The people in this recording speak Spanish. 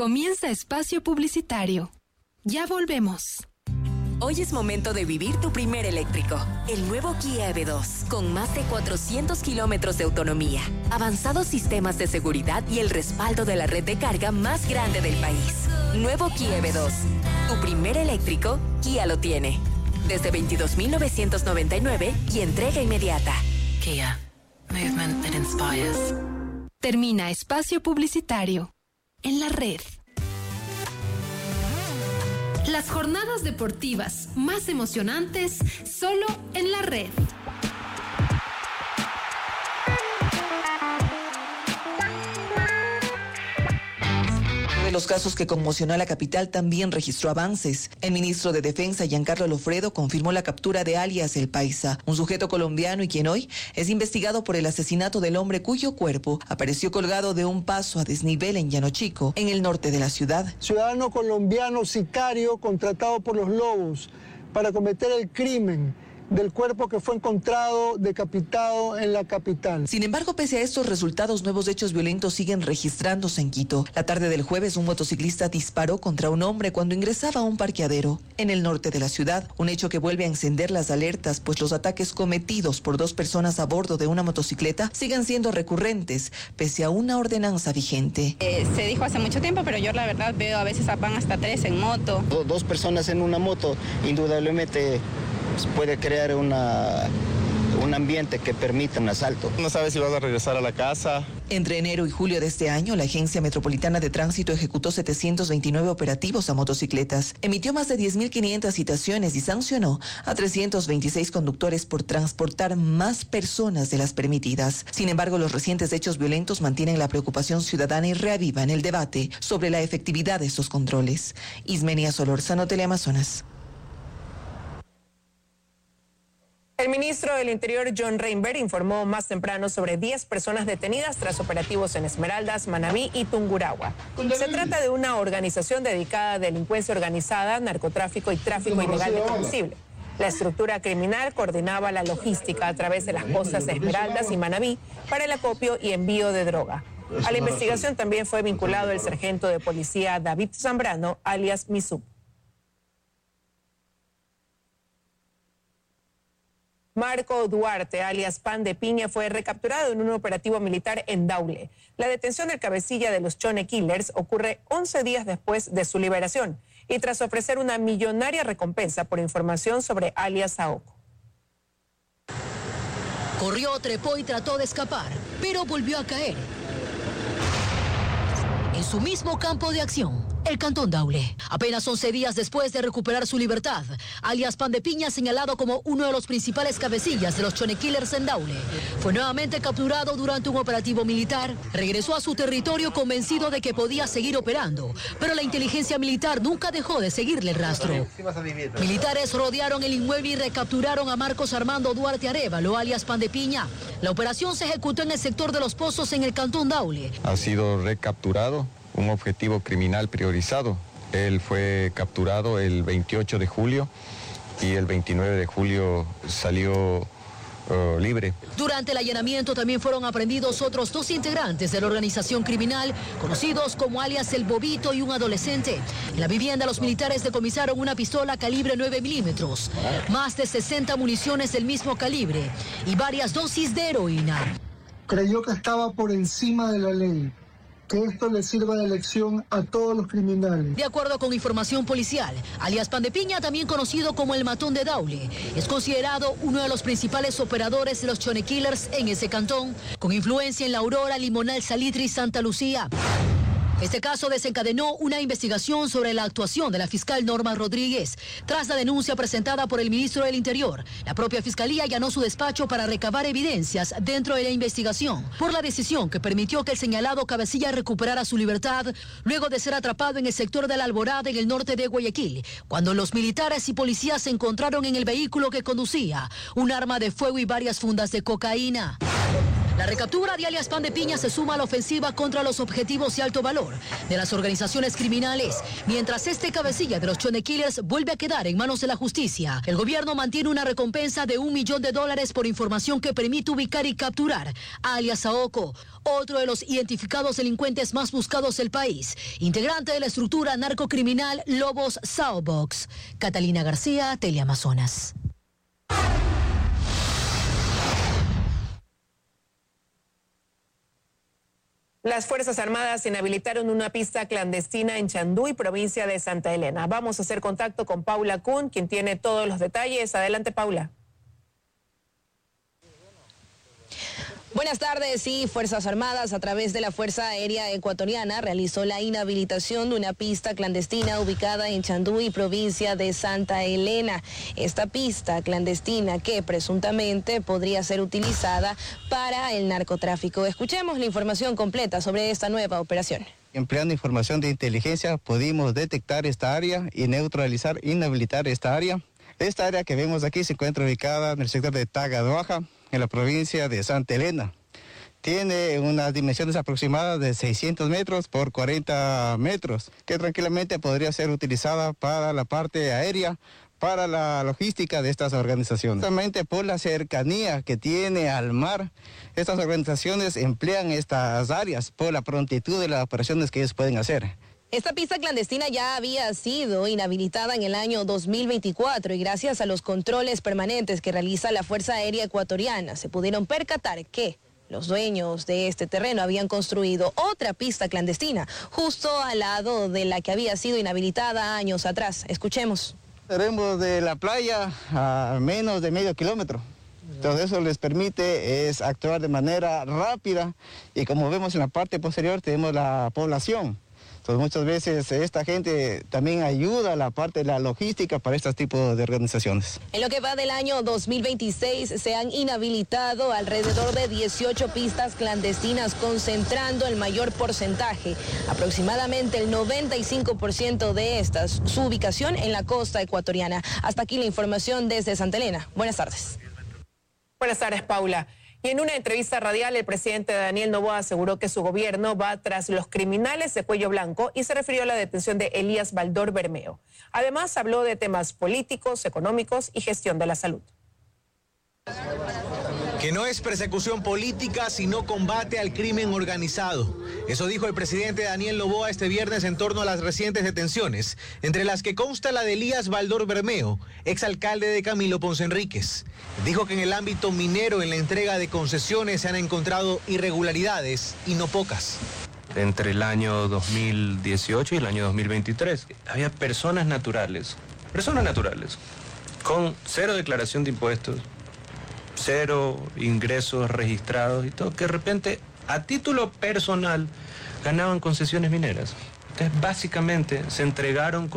Comienza espacio publicitario. Ya volvemos. Hoy es momento de vivir tu primer eléctrico. El nuevo Kia EV2, con más de 400 kilómetros de autonomía, avanzados sistemas de seguridad y el respaldo de la red de carga más grande del país. Nuevo Kia EV2. Tu primer eléctrico, Kia lo tiene. Desde 22,999 y entrega inmediata. Kia. Movement that inspires. Termina espacio publicitario. En la red. Las jornadas deportivas más emocionantes solo en la red. De los casos que conmocionó a la capital también registró avances. El ministro de Defensa, Giancarlo Lofredo, confirmó la captura de alias El Paisa, un sujeto colombiano y quien hoy es investigado por el asesinato del hombre cuyo cuerpo apareció colgado de un paso a desnivel en Llano Chico, en el norte de la ciudad. Ciudadano colombiano sicario contratado por los lobos para cometer el crimen del cuerpo que fue encontrado decapitado en la capital. Sin embargo, pese a estos resultados, nuevos hechos violentos siguen registrándose en Quito. La tarde del jueves, un motociclista disparó contra un hombre cuando ingresaba a un parqueadero en el norte de la ciudad, un hecho que vuelve a encender las alertas, pues los ataques cometidos por dos personas a bordo de una motocicleta siguen siendo recurrentes, pese a una ordenanza vigente. Se dijo hace mucho tiempo, pero yo la verdad veo a veces van hasta 3 en moto. Dos personas en una moto, indudablemente puede crear un ambiente que permita un asalto. No sabes si vas a regresar a la casa. Entre enero y julio de este año, la Agencia Metropolitana de Tránsito ejecutó 729 operativos a motocicletas, emitió más de 10.500 citaciones y sancionó a 326 conductores por transportar más personas de las permitidas. Sin embargo, los recientes hechos violentos mantienen la preocupación ciudadana y reavivan el debate sobre la efectividad de estos controles. Ismenia Solórzano, Teleamazonas. El ministro del Interior, John Reinberg, informó más temprano sobre 10 personas detenidas tras operativos en Esmeraldas, Manabí y Tungurahua. Se trata de una organización dedicada a delincuencia organizada, narcotráfico y tráfico ilegal de combustible. La estructura criminal coordinaba la logística a través de las costas de Esmeraldas y Manabí para el acopio y envío de droga. A la investigación también fue vinculado el sargento de policía David Zambrano, alias Misub. Marco Duarte, alias Pan de Piña, fue recapturado en un operativo militar en Daule. La detención del cabecilla de los Chone Killers ocurre 11 días después de su liberación y tras ofrecer una millonaria recompensa por información sobre alias Saoko. Corrió, trepó y trató de escapar, pero volvió a caer en su mismo campo de acción, el Cantón Daule. Apenas 11 días después de recuperar su libertad, alias Pan de Piña, señalado como uno de los principales cabecillas de los Chone Killers en Daule, fue nuevamente capturado durante un operativo militar. Regresó a su territorio convencido de que podía seguir operando, pero la inteligencia militar nunca dejó de seguirle el rastro. Militares rodearon el inmueble y recapturaron a Marcos Armando Duarte Arévalo, alias Pan de Piña. La operación se ejecutó en el sector de Los Pozos, en el Cantón Daule. Ha sido recapturado un objetivo criminal priorizado. Él fue capturado el 28 de julio y el 29 de julio salió libre. Durante el allanamiento también fueron aprendidos otros 2 integrantes de la organización criminal, conocidos como alias El Bobito y un adolescente. En la vivienda los militares decomisaron una pistola calibre 9 milímetros, más de 60 municiones del mismo calibre y varias dosis de heroína. Creyó que estaba por encima de la ley. Que esto le sirva de lección a todos los criminales. De acuerdo con información policial, alias Pan de Piña, también conocido como el Matón de Daule, es considerado uno de los principales operadores de los Chone Killers en ese cantón, con influencia en La Aurora, Limonal, Salitre y Santa Lucía. Este caso desencadenó una investigación sobre la actuación de la fiscal Norma Rodríguez. Tras la denuncia presentada por el ministro del Interior, la propia fiscalía allanó su despacho para recabar evidencias dentro de la investigación por la decisión que permitió que el señalado cabecilla recuperara su libertad luego de ser atrapado en el sector de la Alborada, en el norte de Guayaquil, cuando los militares y policías se encontraron en el vehículo que conducía un arma de fuego y varias fundas de cocaína. La recaptura de alias Pan de Piña se suma a la ofensiva contra los objetivos de alto valor de las organizaciones criminales, mientras este cabecilla de los Chone Killers vuelve a quedar en manos de la justicia. El gobierno mantiene una recompensa de $1 millón por información que permite ubicar y capturar a alias Saoko, otro de los identificados delincuentes más buscados del país, integrante de la estructura narcocriminal Lobos Saobox. Catalina García, Teleamazonas. Las Fuerzas Armadas inhabilitaron una pista clandestina en Chanduy, provincia de Santa Elena. Vamos a hacer contacto con Paula Kuhn, quien tiene todos los detalles. Adelante, Paula. Buenas tardes. Sí, Fuerzas Armadas, a través de la Fuerza Aérea Ecuatoriana, realizó la inhabilitación de una pista clandestina ubicada en Chanduy, provincia de Santa Elena. Esta pista clandestina que presuntamente podría ser utilizada para el narcotráfico. Escuchemos la información completa sobre esta nueva operación. Empleando información de inteligencia, pudimos detectar esta área y neutralizar, inhabilitar esta área. Esta área que vemos aquí se encuentra ubicada en el sector de Tagadoaja, en la provincia de Santa Elena. Tiene unas dimensiones aproximadas de 600 metros por 40 metros, que tranquilamente podría ser utilizada para la parte aérea, para la logística de estas organizaciones. Justamente por la cercanía que tiene al mar, estas organizaciones emplean estas áreas por la prontitud de las operaciones que ellos pueden hacer. Esta pista clandestina ya había sido inhabilitada en el año 2024 y gracias a los controles permanentes que realiza la Fuerza Aérea Ecuatoriana se pudieron percatar que los dueños de este terreno habían construido otra pista clandestina justo al lado de la que había sido inhabilitada años atrás. Escuchemos. Tenemos de la playa a menos de medio kilómetro. Entonces eso les permite actuar de manera rápida y como vemos en la parte posterior tenemos la población. Entonces muchas veces esta gente también ayuda a la parte de la logística para este tipo de organizaciones. En lo que va del año 2026 se han inhabilitado alrededor de 18 pistas clandestinas, concentrando el mayor porcentaje, aproximadamente el 95% de estas, su ubicación en la costa ecuatoriana. Hasta aquí la información desde Santa Elena. Buenas tardes. Buenas tardes, Paula. Y en una entrevista radial, el presidente Daniel Noboa aseguró que su gobierno va tras los criminales de cuello blanco y se refirió a la detención de Elías Baldor Bermeo. Además, habló de temas políticos, económicos y gestión de la salud. Que no es persecución política, sino combate al crimen organizado. Eso dijo el presidente Daniel Noboa este viernes en torno a las recientes detenciones, entre las que consta la de Elías Baldor Bermeo, exalcalde de Camilo Ponce Enríquez. Dijo que en el ámbito minero, en la entrega de concesiones, se han encontrado irregularidades y no pocas. Entre el año 2018 y el año 2023, había personas naturales, con cero declaración de impuestos, cero ingresos registrados y todo, que de repente a título personal ganaban concesiones mineras. Entonces básicamente se entregaron